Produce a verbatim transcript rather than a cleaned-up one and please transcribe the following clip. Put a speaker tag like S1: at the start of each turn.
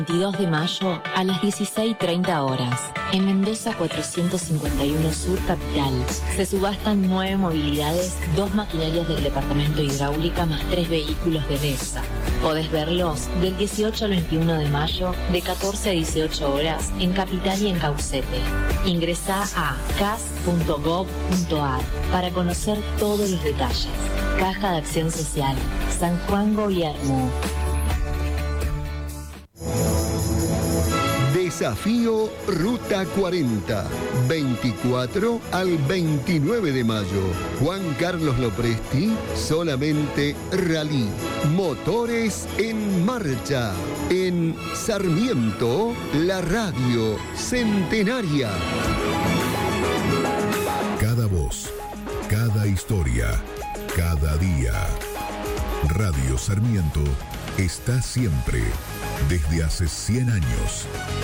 S1: veintidós de mayo a las dieciséis treinta horas. En Mendoza cuatrocientos cincuenta y uno Sur Capital se subastan nueve movilidades, dos maquinarias del departamento hidráulica más tres vehículos de DESA. Podés verlos del dieciocho al veintiuno de mayo de catorce a dieciocho horas en Capital y en Caucete. Ingresá a cas punto gov punto ar para conocer todos los detalles. Caja de Acción Social, San Juan Gobierno.
S2: Desafío Ruta cuarenta, veinticuatro al veintinueve de mayo. Juan Carlos Lopresti, solamente rally. Motores en marcha. En Sarmiento, la radio centenaria.
S3: Cada voz, cada historia, cada día. Radio Sarmiento está siempre, desde hace cien años.